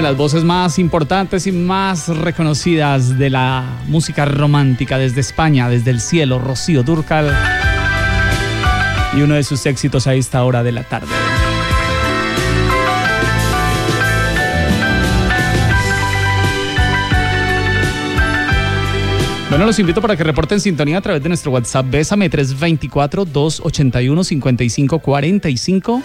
las voces más importantes y más reconocidas de la música romántica desde España, desde el cielo, Rocío Dúrcal, y uno de sus éxitos a esta hora de la tarde. Bueno, los invito para que reporten sintonía a través de nuestro WhatsApp Bésame 324-281-5545.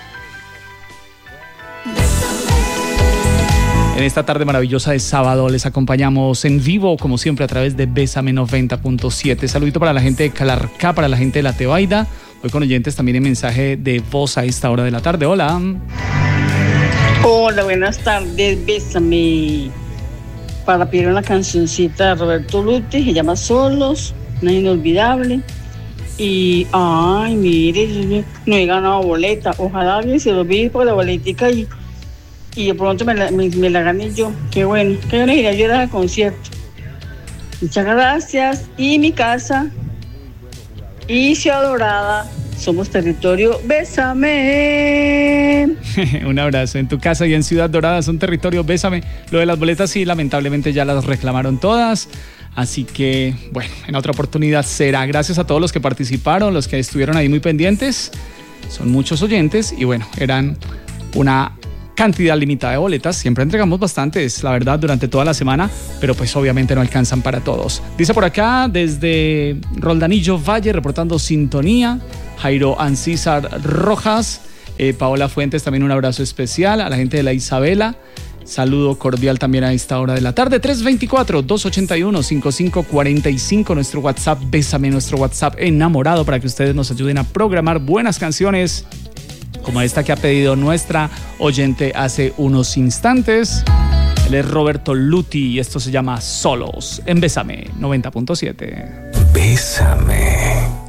En esta tarde maravillosa de sábado les acompañamos en vivo, como siempre, a través de Bésame 90.7. Saludito para la gente de Calarcá, para la gente de La Tebaida. Hoy con oyentes también en mensaje de voz a esta hora de la tarde. Hola. Hola, buenas tardes. Bésame. Para pedir una cancioncita de Roberto Luti, se llama Solos, una inolvidable. Y, ay, mire, no he ganado boleta. Ojalá alguien se lo pide por la boletica y de pronto me la gané yo. Qué bueno, que yo no iría a llorar al concierto. Muchas gracias. Y mi casa, y Ciudad Dorada, somos territorio Bésame. Un abrazo. En tu casa y en Ciudad Dorada son territorio Bésame. Lo de las boletas sí, lamentablemente ya las reclamaron todas. Así que, bueno, en otra oportunidad será. Gracias a todos los que participaron, los que estuvieron ahí muy pendientes. Son muchos oyentes y bueno, eran una cantidad limitada de boletas. Siempre entregamos bastantes, la verdad, durante toda la semana, pero pues obviamente no alcanzan para todos. Dice por acá, desde Roldanillo Valle, reportando sintonía, Jairo Ancísar Rojas, Paola Fuentes, también un abrazo especial a la gente de la Isabela. Saludo cordial también a esta hora de la tarde. 324-281-5545, nuestro WhatsApp Bésame, nuestro WhatsApp enamorado, para que ustedes nos ayuden a programar buenas canciones como esta que ha pedido nuestra oyente hace unos instantes. Él es Roberto Luti y esto se llama Solos en Bésame 90.7. Bésame.